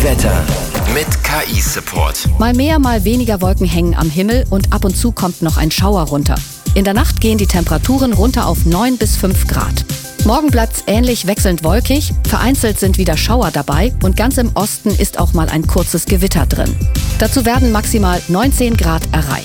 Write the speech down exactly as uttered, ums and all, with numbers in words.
Wetter mit K I-Support. Mal mehr, mal weniger Wolken hängen am Himmel und ab und zu kommt noch ein Schauer runter. In der Nacht gehen die Temperaturen runter auf neun bis fünf Grad. Morgen bleibt's ähnlich wechselnd wolkig, vereinzelt sind wieder Schauer dabei und ganz im Osten ist auch mal ein kurzes Gewitter drin. Dazu werden maximal neunzehn Grad erreicht.